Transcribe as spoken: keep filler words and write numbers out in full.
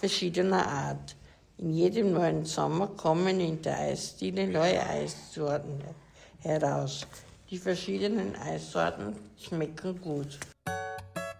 verschiedener Art. In jedem neuen Sommer kommen in der Eisdiele neue Eissorten heraus. Die verschiedenen Eissorten schmecken gut.